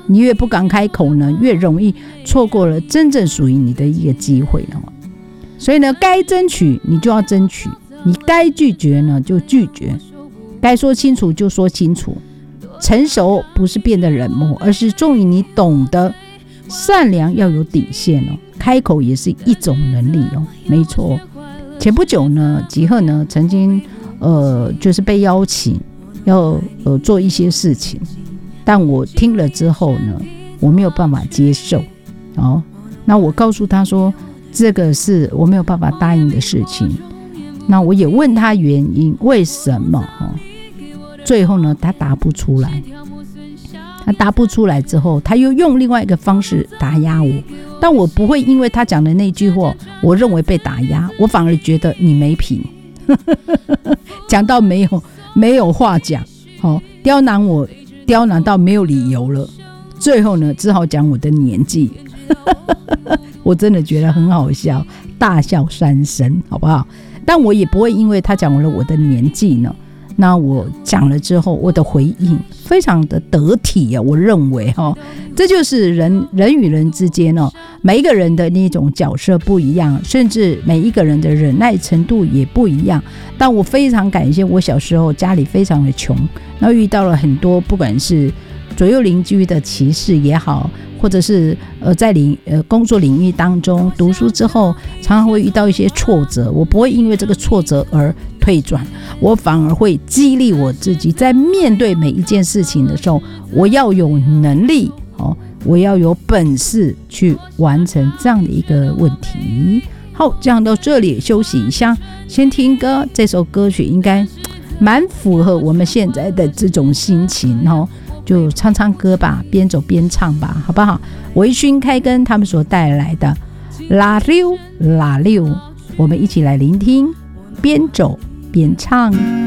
你越不敢开口呢，越容易错过了真正属于你的一个机会。所以呢，该争取你就要争取，你该拒绝呢就拒绝，该说清楚就说清楚。成熟不是变得冷漠，而是终于你懂得善良要有底线哦，开口也是一种能力哦，没错。前不久呢，吉赫呢曾经就是被邀请要做一些事情，但我听了之后呢，我没有办法接受哦。那我告诉他说，这个是我没有办法答应的事情。那我也问他原因，为什么？最后呢，他答不出来。他答不出来之后，他又用另外一个方式打压我。但我不会因为他讲的那句话，我认为被打压，我反而觉得你没品，讲到没有话讲，刁难我，刁难到没有理由了。最后呢，只好讲我的年纪。我真的觉得很好笑，大笑三声，好不好？但我也不会因为他讲了我的年纪呢，那我讲了之后，我的回应非常的得体啊，我认为这就是人与人之间每一个人的那种角色不一样，甚至每一个人的忍耐程度也不一样。但我非常感谢，我小时候家里非常的穷，然后遇到了很多不管是左右邻居的歧视也好，或者是在工作领域当中读书之后常常会遇到一些挫折，我不会因为这个挫折而退转，我反而会激励我自己，在面对每一件事情的时候，我要有能力我要有本事去完成这样的一个问题。好，讲到这里休息一下，先听歌。这首歌曲应该蛮符合我们现在的这种心情就唱唱歌吧，边走边唱吧，好不好？微醺开根他们所带来的拉溜拉溜，我们一起来聆听，边走边唱。